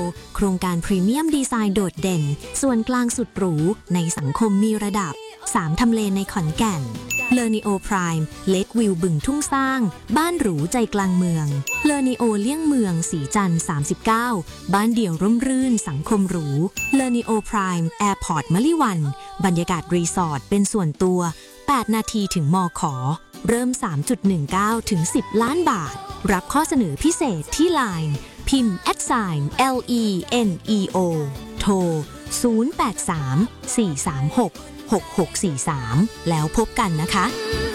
โครงการพรีเมียมดีไซน์โดดเด่นส่วนกลางสุดหรูในสังคมมีระดับ3ทำเลในขอนแก่นเลอนิโอไพรม์เลควิวบึงทุ่งสร้างบ้านหรูใจกลางเมืองเลอนิโอเลี่ยงเมืองสีจันทร์39บ้านเดี่ยวร่มรื่นสังคมหรูเลอนิโอไพรม์แอร์พอร์ตมะลิวันบรรยากาศรีสอร์ทเป็นส่วนตัว8นาทีถึงมข.เริ่ม 3.19 ถึง 10 ล้านบาทรับข้อเสนอพิเศษที่ LINE พิมพ์ @LENEO โทร 083 436 6643 แล้วพบกันนะคะ